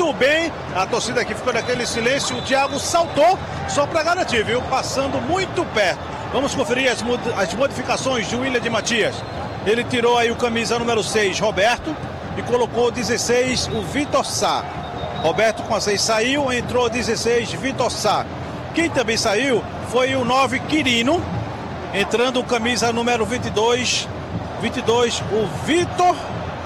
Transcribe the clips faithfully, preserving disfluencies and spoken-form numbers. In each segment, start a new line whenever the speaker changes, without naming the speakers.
muito bem. A torcida aqui ficou naquele silêncio. O Thiago saltou só para garantir, viu? Passando muito perto. Vamos conferir as, mod as modificações de William de Matias. Ele tirou aí o camisa número seis, Roberto, e colocou o dezesseis, o Vitor Sá. Roberto com a seis saiu, entrou dezesseis, Vitor Sá. Quem também saiu foi o nove, Quirino, entrando o camisa número vinte e dois, vinte e dois, o Vitor...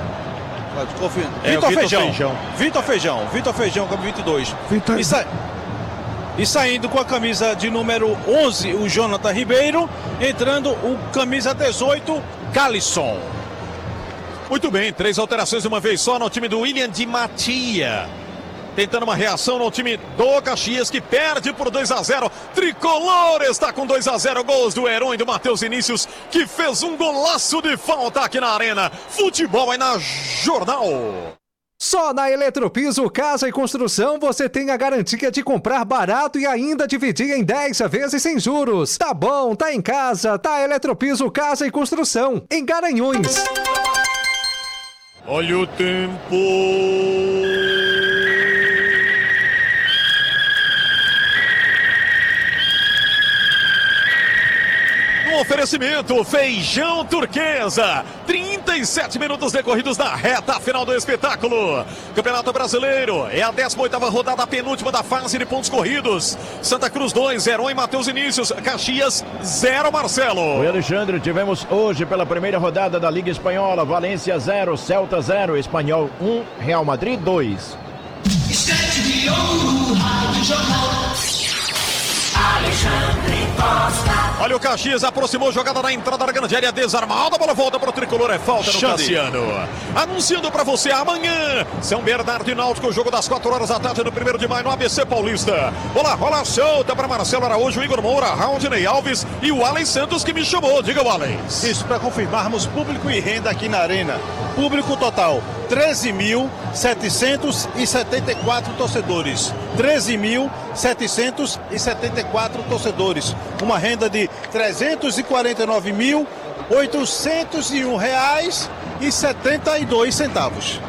É,
Vitor Feijão.
Feijão.
Vitor Feijão. Vitor Feijão, camisa vinte e dois.
Vitor...
E, sa... e saindo com a camisa de número onze, o Jonathan Ribeiro, entrando o camisa dezoito, Calisson.
Muito bem, três alterações de uma vez só no time do William de Matia. Tentando uma reação no time do Caxias, que perde por dois a zero. Tricolor está com dois a zero. Gols do Herói do Matheus Vinícius, que fez um golaço de falta aqui na arena. Futebol aí na Jornal.
Só na Eletropiso Casa e Construção você tem a garantia de comprar barato e ainda dividir em dez vezes sem juros. Tá bom, tá em casa, tá Eletropiso Casa e Construção, em Garanhuns.
Olha o tempo. Um oferecimento, Feijão Turquesa. trinta e sete minutos decorridos da reta final do espetáculo. Campeonato Brasileiro, é a décima oitava rodada, a penúltima da fase de pontos corridos. Santa Cruz dois, Herói Matheus Vinícius. Caxias zero, Marcelo.
Oi, Alexandre, tivemos hoje pela primeira rodada da Liga Espanhola, Valência zero, Celta zero, Espanhol um, Real Madrid dois.
Estante de ouro, Rádio Jornal. Alexandre Costa.
Olha o Caxias, aproximou, jogada na entrada da grande área, desarmada, a bola volta para o Tricolor, é falta no Cassiano. Anunciando para você amanhã, São Bernardo e Náutico, jogo das quatro horas da tarde no primeiro de maio no A B C Paulista. Bola rola solta para Marcelo Araújo, Igor Moura, Raundney Alves e o Alen Santos que me chamou, diga o Alen.
Isso, para confirmarmos público e renda aqui na arena. Público total, treze mil setecentos e setenta e quatro torcedores. treze mil setecentos e setenta e quatro torcedores. Uma renda de trezentos e quarenta e nove mil oitocentos e um reais e setenta e dois centavos.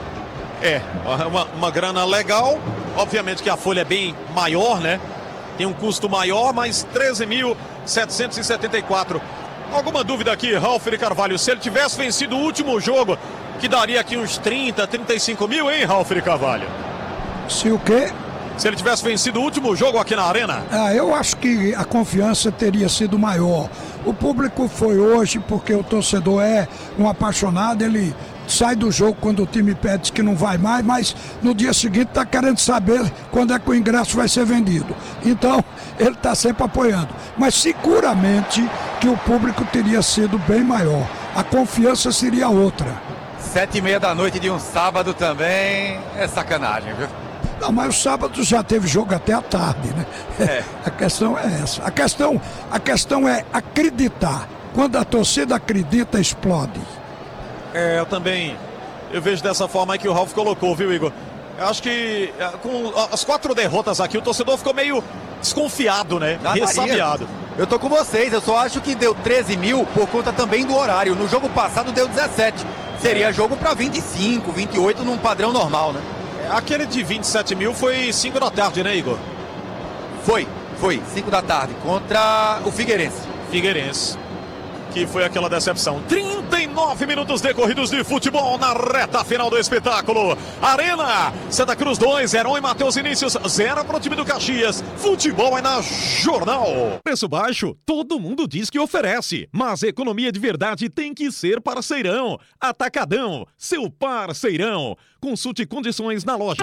É, uma, uma grana legal. Obviamente que a folha é bem maior, né? Tem um custo maior, mas treze mil setecentos e setenta e quatro. Alguma dúvida aqui, Ralf de Carvalho? Se ele tivesse vencido o último jogo, que daria aqui uns trinta, trinta e cinco mil, hein, Ralf de Carvalho?
Se o quê?
Se ele tivesse vencido o último jogo aqui na arena?
Ah, eu acho que a confiança teria sido maior. O público foi hoje porque o torcedor é um apaixonado, ele sai do jogo quando o time pede que não vai mais, mas no dia seguinte está querendo saber quando é que o ingresso vai ser vendido. Então, ele está sempre apoiando. Mas seguramente que o público teria sido bem maior. A confiança seria outra.
Sete e meia da noite de um sábado também é sacanagem, viu?
Não, mas o sábado já teve jogo até a tarde, né?
É.
A questão é essa. A questão, a questão é acreditar. Quando a torcida acredita, explode.
É, eu também, eu vejo dessa forma aí que o Ralf colocou, viu, Igor? Eu acho que com as quatro derrotas aqui, o torcedor ficou meio desconfiado, né?
Na
Ressabiado.
Maria. Eu tô com vocês, eu só acho que deu treze mil por conta também do horário. No jogo passado deu dezessete. Seria jogo para vinte e cinco, vinte e oito num padrão normal, né?
Aquele de vinte e sete mil foi cinco da tarde, né, Igor?
Foi, foi, cinco da tarde, contra o Figueirense.
Figueirense, que foi aquela decepção. trinta e nove minutos decorridos de futebol na reta final do espetáculo. Arena, Santa Cruz dois, Herói Matheus Vinícius zero para o time do Caxias. Futebol é na Jornal. Preço baixo, todo mundo diz que oferece, mas economia de verdade tem que ser parceirão. Atacadão, seu parceirão. Consulte condições na loja.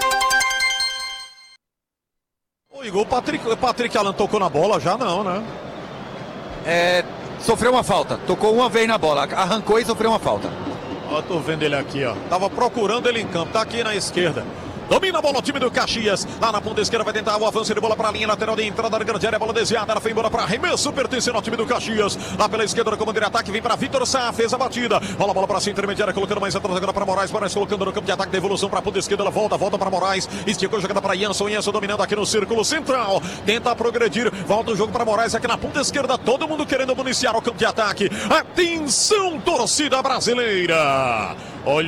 Ô Igor, o Patrick, o Patrick Alan tocou na bola já não, né?
É... Sofreu uma falta, tocou uma vez na bola, arrancou e sofreu uma falta.
Ó, tô vendo ele aqui, ó. Tava procurando ele em campo, tá aqui na esquerda. Domina a bola o time do Caxias. Lá na ponta esquerda vai tentar o avanço de bola para a linha lateral de entrada da grande área. Bola desviada, ela foi embora para arremesso, pertencendo ao time do Caxias. Lá pela esquerda, no comando de ataque, vem para Vitor Sá, fez a batida. Rola a bola para cima, intermediária, colocando mais atrás agora para Moraes. Moraes colocando no campo de ataque, devolução para a ponta esquerda. Ela volta, volta para Moraes. Esticou, jogada para Jansson. Jansson dominando aqui no círculo central. Tenta progredir, volta o jogo para Moraes aqui na ponta esquerda. Todo mundo querendo municiar o campo de ataque. Atenção, torcida brasileira.